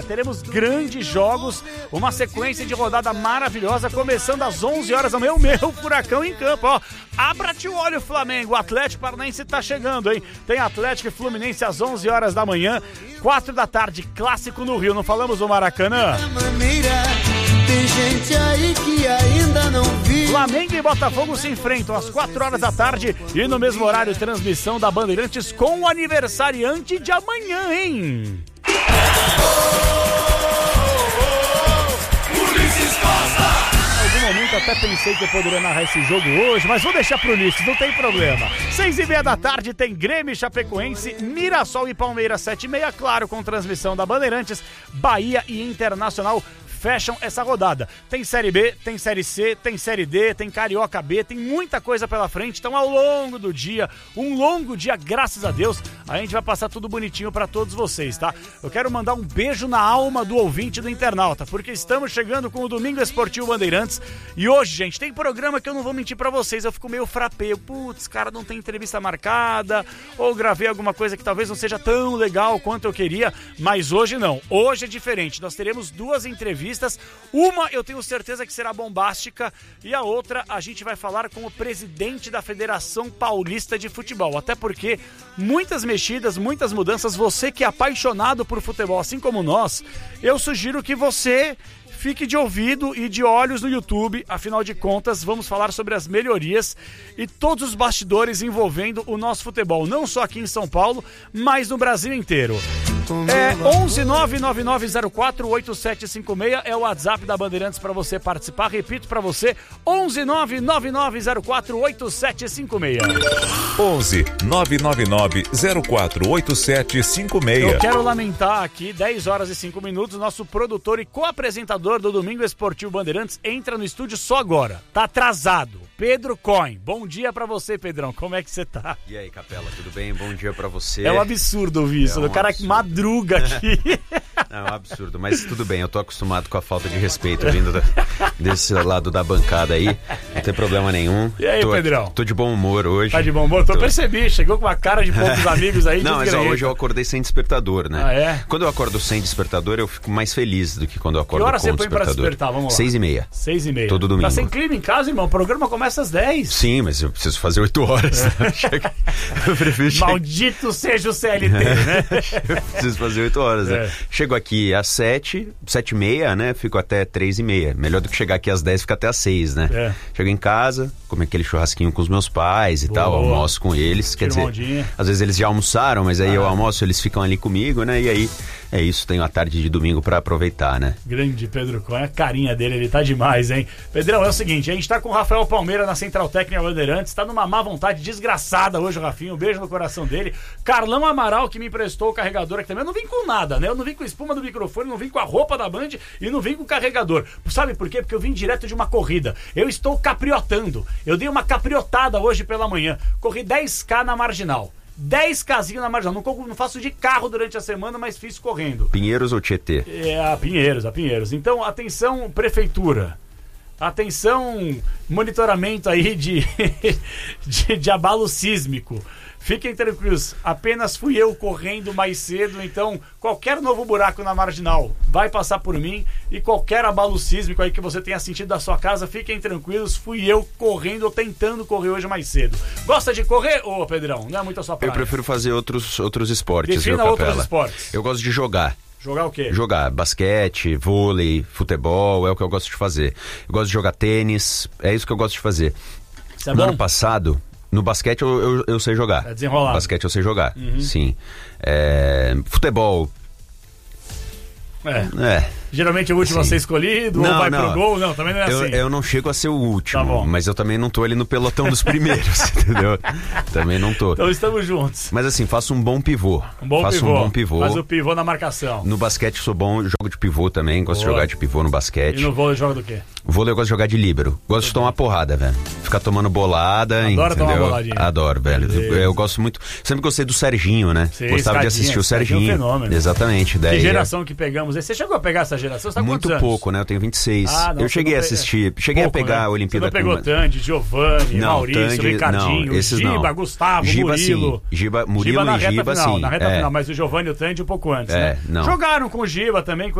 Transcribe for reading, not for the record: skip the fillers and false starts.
teremos grandes jogos, uma sequência de rodada maravilhosa, começando às 11 horas da manhã, o meu Furacão em campo, ó. Abra-te o olho, Flamengo, o Atlético Paranaense tá chegando, hein? Tem Atlético e Fluminense às 11 horas da manhã, 4 da tarde, clássico no Rio, não falamos do Maracanã? Tem gente aí que ainda não viu. Flamengo e Botafogo se enfrentam às 4 horas da tarde e no mesmo horário, transmissão da Bandeirantes com o aniversariante de amanhã, hein? Em algum momento até pensei que eu poderia narrar esse jogo hoje, mas vou deixar pro Ulisses, não tem problema. 6:30 da tarde tem Grêmio e Chapecoense, Mirassol e Palmeiras 7:30, claro, com transmissão da Bandeirantes, Bahia e Internacional fecham essa rodada. Tem Série B, tem Série C, tem Série D, tem Carioca B, tem muita coisa pela frente. Então, ao longo do dia, um longo dia, graças a Deus, a gente vai passar tudo bonitinho pra todos vocês, tá? Eu quero mandar um beijo na alma do ouvinte do internauta, porque estamos chegando com o Domingo Esportivo Bandeirantes. E hoje, gente, tem programa que eu não vou mentir pra vocês, eu fico meio frapeio. Putz, cara, não tem entrevista marcada, ou gravei alguma coisa que talvez não seja tão legal quanto eu queria, mas hoje não. Hoje é diferente. Nós teremos 2 entrevistas. Uma eu tenho certeza que será bombástica e a outra a gente vai falar com o presidente da Federação Paulista de Futebol. Até porque muitas mexidas, muitas mudanças. Você que é apaixonado por futebol, assim como nós, eu sugiro que você fique de ouvido e de olhos no YouTube, afinal de contas, vamos falar sobre as melhorias e todos os bastidores envolvendo o nosso futebol, não só aqui em São Paulo, mas no Brasil inteiro. 11999048756 é o WhatsApp da Bandeirantes para você participar. Repito para você, 11999048756. 11999048756. Eu quero lamentar aqui, 10 horas e 5 minutos, nosso produtor e co-apresentador do Domingo Esportivo Bandeirantes entra no estúdio só agora. Tá atrasado. Pedro Cohen. Bom dia pra você, Pedrão. Como é que você tá? E aí, Capela, tudo bem? Bom dia pra você. É um absurdo ouvir isso. O cara que madruga aqui. É um absurdo, mas tudo bem. Eu tô acostumado com a falta de respeito vindo desse lado da bancada aí. Não tem problema nenhum. E aí, Pedrão? Tô de bom humor hoje. Tá de bom humor? Percebi. Chegou com uma cara de poucos amigos aí. Não, mas hoje eu acordei sem despertador, né? Ah, é? Quando eu acordo sem despertador, eu fico mais feliz do que quando eu acordo com despertador. Que hora você põe pra despertar? Vamos lá. 6:30. 6:30. Todo domingo. Tá sem clima em casa, irmão? O programa começa às 10. Sim, mas eu preciso fazer 8 horas. Eu prefiro Maldito seja o CLT, né? Eu preciso fazer 8 horas, né? Chego aqui às 7:30, né? Fico até 3:30. Melhor do que chegar aqui às 10 e ficar até às 6, né? É. Chego em casa, como aquele churrasquinho com os meus pais e tal, almoço com eles. Quer dizer, às vezes eles já almoçaram, mas aí eu almoço, eles ficam ali comigo, né? E aí é isso, tenho a tarde de domingo pra aproveitar, né? Grande Pedro Cohen, a carinha dele, ele tá demais, hein? Pedrão, é o seguinte, a gente tá com o Rafael Palmeira na Central Técnica Bandeirantes, tá numa má vontade desgraçada hoje o Rafinho, um beijo no coração dele. Carlão Amaral, que me emprestou o carregador aqui também, eu não vim com nada, né? Eu não vim com espuma do microfone, não vim com a roupa da Band e não vim com o carregador. Sabe por quê? Porque eu vim direto de uma corrida. Eu estou capriotando. Eu dei uma capriotada hoje pela manhã. Corri 10K na Marginal. 10Kzinho na Marginal. Não faço de carro durante a semana, mas fiz correndo. Pinheiros ou Tietê? A Pinheiros. Então, atenção, prefeitura. Atenção, monitoramento aí de abalo sísmico. Fiquem tranquilos, apenas fui eu correndo mais cedo, então qualquer novo buraco na Marginal vai passar por mim e qualquer abalo sísmico aí que você tenha sentido da sua casa, fiquem tranquilos, fui eu correndo ou tentando correr hoje mais cedo. Gosta de correr, ô Pedrão? Não é muito a sua praia? Eu prefiro fazer outros esportes. Defina outros esportes. Eu gosto de jogar. Jogar o quê? Jogar basquete, vôlei, futebol, é o que eu gosto de fazer. Eu gosto de jogar tênis, é isso que eu gosto de fazer. Isso é no bom? ano passado, no basquete eu sei jogar. É desenrolado. Basquete eu sei jogar, sim. Futebol. Geralmente o último a ser escolhido, ou vai pro gol, não, também não é assim. Eu não chego a ser o último, tá bom, mas eu também não tô ali no pelotão dos primeiros, entendeu? Também não tô. Então estamos juntos. Mas assim, faço um bom pivô. Um bom pivô. Faz o pivô na marcação. No basquete sou bom, jogo de pivô também, gosto de jogar de pivô no basquete. E no vôlei joga do quê? Vôlei eu gosto de jogar de líbero. Gosto de tomar porrada, velho. Ficar tomando bolada, adoro entendeu? Tomar boladinha. Adoro, velho. Eu gosto muito. Sempre gostei do Serginho, né? Sim, gostava de assistir o Serginho. É um fenômeno. Exatamente. Daí que geração que pegamos? Você chegou a pegar essa geração? Você tá muito pouco, né? Eu tenho 26. Eu cheguei a assistir. Cheguei a pegar a Olimpíada. Você não pegou Tandy, Giovanni, Maurício, Tandy, Ricardinho, Giba, Gustavo, Murilo. Sim. Murilo Giba e Giba, sim. Na reta final, mas o Giovanni e o Tandy um pouco antes, né? Não. Jogaram com o Giba também,